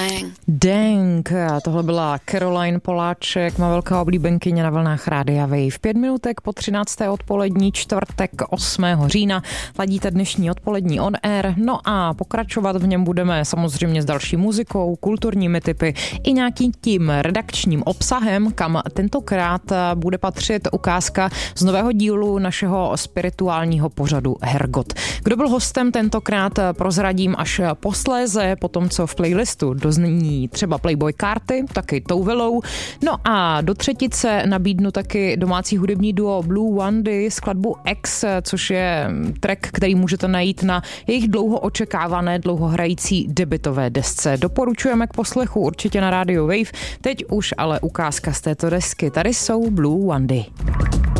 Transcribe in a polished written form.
Dang, tohle byla Caroline Poláček, má velká oblíbenkyně na vlnách Rádia Wave. 5 minutek po 13. odpolední, čtvrtek 8. října. Ladíte dnešní odpolední on air, no a pokračovat v něm budeme samozřejmě s další muzikou, kulturními tipy i nějakým tím redakčním obsahem, kam tentokrát bude patřit ukázka z nového dílu našeho spirituálního pořadu Hergot. Kdo byl hostem tentokrát, prozradím až posléze, po tom, co v playlistu dozní třeba Playboy Carti, taky Touvilou. No a do třetice nabídnu taky domácí hudební duo Blue Wandy, skladbu X, což je track, který můžete najít na jejich dlouho očekávané, dlouho hrající debutové desce. Doporučujeme k poslechu určitě na Radio Wave. Teď už ale ukázka z této desky. Tady jsou Blue Wandy.